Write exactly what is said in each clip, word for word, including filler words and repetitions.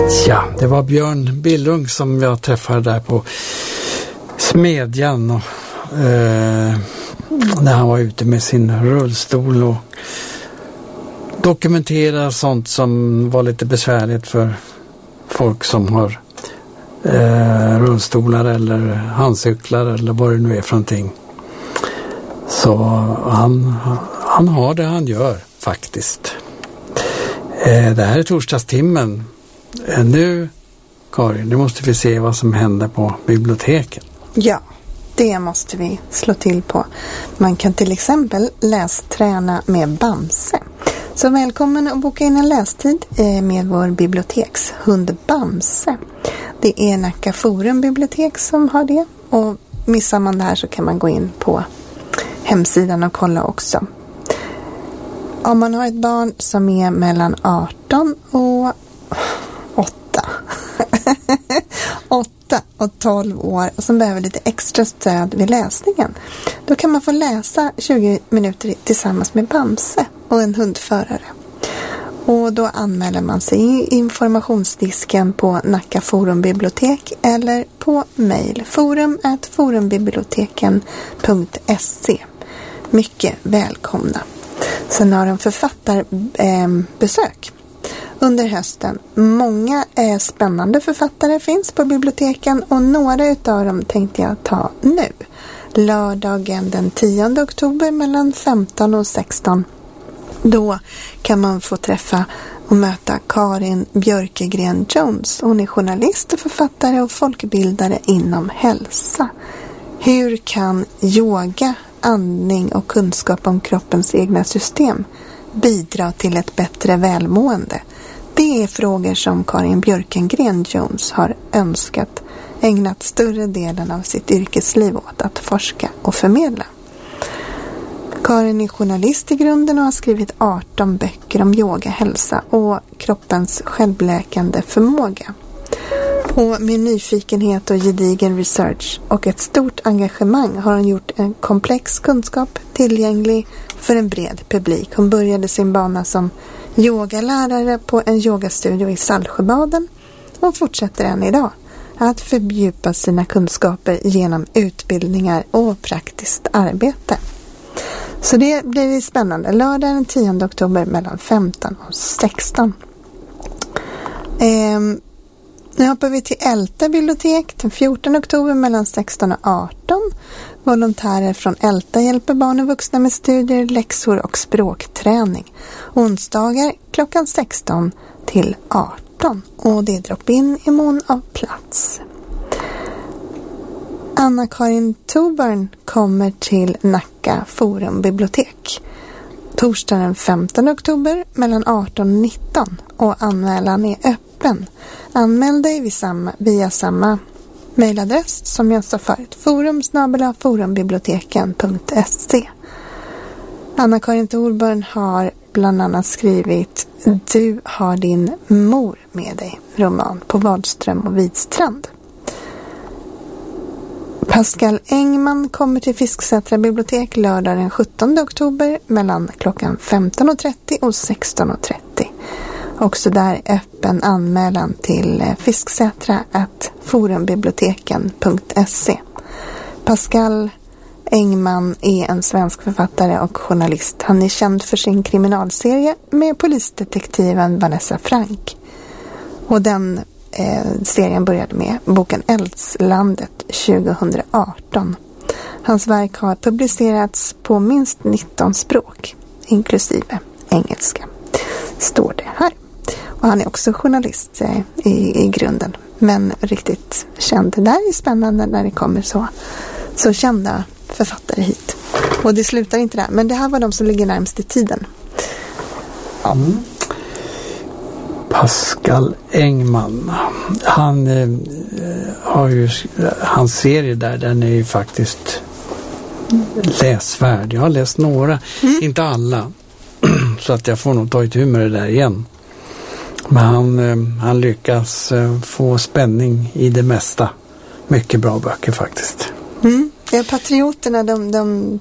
Ja, det var Björn Billung som jag träffade där på Smedjan och, eh, när han var ute med sin rullstol och dokumenterade sånt som var lite besvärligt för folk som har eh, rullstolar eller handcyklar eller vad det nu är för någonting. Så han, han har det han gör faktiskt. Eh, det här är torsdagstimmen. Nu, Karin, nu måste vi se vad som händer på biblioteken. Ja, det måste vi slå till på. Man kan till exempel lästräna med Bamse. Så välkommen att boka in en lästid med vår bibliotekshund Bamse. Det är Nacka Forum bibliotek som har det. Och missar man det här så kan man gå in på hemsidan och kolla också. Om man har ett barn som är mellan arton och åtta åtta och tolv år och som behöver lite extra stöd vid läsningen, då kan man få läsa tjugo minuter tillsammans med Bamse och en hundförare. Och då anmäler man sig i informationsdisken på Nacka Forum bibliotek eller på mejl forum at forumbiblioteken punkt se. Mycket välkomna. Sen har de författarbesök under hösten. Många eh, spännande författare finns på biblioteken och några utav dem tänkte jag ta nu. Lördagen den tionde oktober mellan femton och sexton. Då kan man få träffa och möta Karin Björkegren Jones. Hon är journalist och författare och folkbildare inom hälsa. Hur kan yoga, andning och kunskap om kroppens egna system bidra till ett bättre välmående? Det är frågor som Karin Björkegren Jones har önskat ägnat större delen av sitt yrkesliv åt att forska och förmedla. Karin är journalist i grunden och har skrivit arton böcker om yoga, hälsa och kroppens självläkande förmåga. Och med nyfikenhet och gedigen research och ett stort engagemang har hon gjort en komplex kunskap tillgänglig för en bred publik. Hon började sin bana som yogalärare på en yogastudio i Saltsjöbaden och fortsätter än idag att fördjupa sina kunskaper genom utbildningar och praktiskt arbete. Så det blir spännande. Lördag den tionde oktober mellan femton och sexton. Ehm, nu hoppar vi till Älta bibliotek den fjortonde oktober mellan sexton och arton. Volontärer från Älta hjälper barn och vuxna med studier, läxor och språkträning. Onsdagar klockan sexton till arton. Och det är drop-in i mån av plats. Anna-Karin Toburn kommer till Nacka Forum bibliotek torsdagen den femtonde oktober mellan arton och nitton och anmälan är öppen. Anmäl dig via samma, via samma mejladress som jag sa förut, forum snabel-a forumbiblioteken punkt se. Anna-Karin Toburn har bland annat skrivit Du har din mor med dig, roman på Wadström och Widstrand. Pascal Engman kommer till Fisksätra bibliotek lördag den sjuttonde oktober mellan klockan femton och trettio och sexton och trettio. Också där öppen anmälan till fisksätra at forumbiblioteken punkt se. Pascal Engman är en svensk författare och journalist. Han är känd för sin kriminalserie med polisdetektiven Vanessa Frank. Och den eh, serien började med boken Eldslandet tjugohundraarton. Hans verk har publicerats på minst nitton språk, inklusive engelska. Står det här. Och han är också journalist eh, i, i grunden. Men riktigt känd. Det där är spännande när det kommer så, så kända författare hit. Och det slutar inte där. Men det här var de som ligger närmast i tiden. Mm. Pascal Engman. Han eh, har ju hans serie där, den är ju faktiskt läsvärd. Jag har läst några, mm. inte alla. Så att jag får nog ta itu med det där igen. Men han, eh, han lyckas eh, få spänning i det mesta. Mycket bra böcker faktiskt. Mm. Ja, Patrioterna, de, de,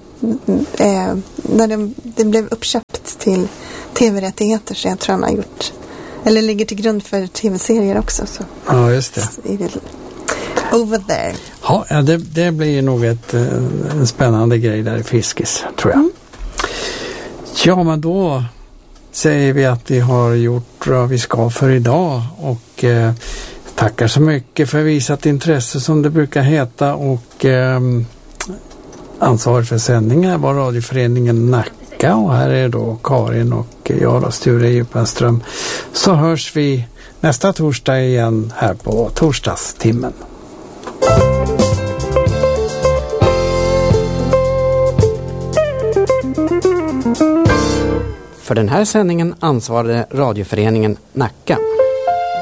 eh, när de, det blev uppköpt till tv-rättigheter, så jag tror han har gjort Eller ligger till grund för tv-serier också. Så. Ja, just det. Over there. Ja, det, det blir nog ett, en spännande grej där i Fiskis, tror jag. Mm. Ja, men då säger vi att vi har gjort vad vi ska för idag och eh, tackar så mycket för visat intresse som det brukar heta och eh, ansvarig för sändningar var radioföreningen Nacka och här är då Karin och jag då, Sture Djupenström. Så hörs vi nästa torsdag igen här på torsdagstimmen. För den här sändningen ansvarade radioföreningen Nacka.